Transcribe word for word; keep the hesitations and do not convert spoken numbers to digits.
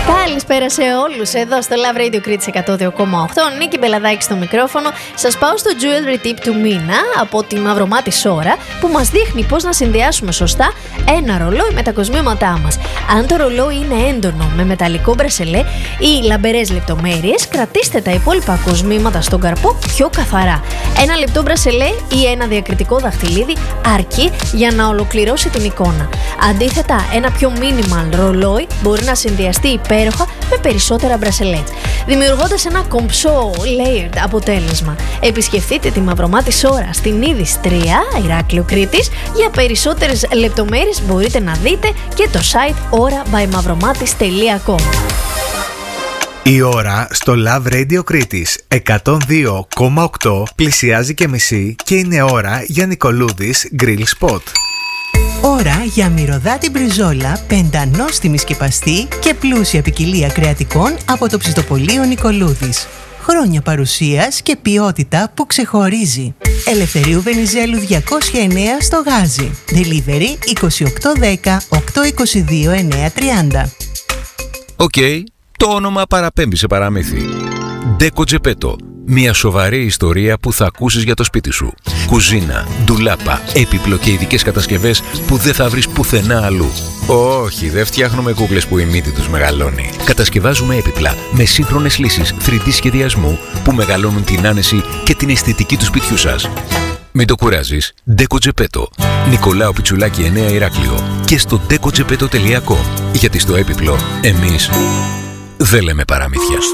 Καλησπέρα σε όλους εδώ στο Love Radio Κρήτης εκατό δύο κόμμα οκτώ. Νίκη Μπελαδάκη στο μικρόφωνο. Σας πάω στο Jewelry Tip του μήνα από τη Μαυρομάτη Σόρα, που μας δείχνει πώς να συνδυάσουμε σωστά ένα ρολόι με τα κοσμήματά μας. Αν το ρολόι είναι έντονο με μεταλλικό μπρασελέ ή λαμπερές λεπτομέρειες, κρατήστε τα υπόλοιπα κοσμήματα στον καρπό πιο καθαρά. Ένα λεπτό μπρασελέ ή ένα διακριτικό δαχτυλίδι αρκεί για να ολοκληρώσει την εικόνα. Αντίθετα, ένα πιο minimal ρολόι μπορεί να συνδυαστεί υπέροχα με περισσότερα μπρασελέ, δημιουργώντας ένα κομψό layered αποτέλεσμα. Επισκεφτείτε τη Μαυρομάτη Σόρα στην Είδης τρία, Ηράκλειο Κρήτης. Για περισσότερες λεπτομέρειες μπορείτε να δείτε και το site ωρα by mavromatis τελεία com. Η ώρα στο Love Radio Κρήτης εκατόν δύο κόμμα οκτώ πλησιάζει και μισή και είναι ώρα για Νικολούδης Grill Spot. Ώρα για μυρωδάτη μπριζόλα, πεντανόστιμη σκεπαστή και πλούσια ποικιλία κρεατικών από το ψιστοπωλείο Νικολούδης. Χρόνια παρουσίας και ποιότητα που ξεχωρίζει. Ελευθερίου Βενιζέλου διακόσια εννέα στο Γάζι. Delivery είκοσι οκτώ δέκα οκτακόσια είκοσι δύο εννιακόσια τριάντα. Οκ, okay, το όνομα παραπέμπει σε παραμύθι. Ντέκο Τζεπέτο. Μια σοβαρή ιστορία που θα ακούσεις για το σπίτι σου. Κουζίνα, ντουλάπα, έπιπλο και ειδικές κατασκευές που δεν θα βρεις πουθενά αλλού. Όχι, δεν φτιάχνουμε κούκλες που η μύτη τους μεγαλώνει. Κατασκευάζουμε έπιπλα με σύγχρονες λύσεις θρι ντι σχεδιασμού που μεγαλώνουν την άνεση και την αισθητική του σπιτιού σας. Μην το κουράζεις. Ντέκο Τζεπέτο. Νικολάου Πιτσουλάκη εννέα Ηράκλειο. Και στο ντέκο τζεπέτο τελεία κομ. Γιατί στο έπιπλο εμείς δεν λέμε παραμύθια.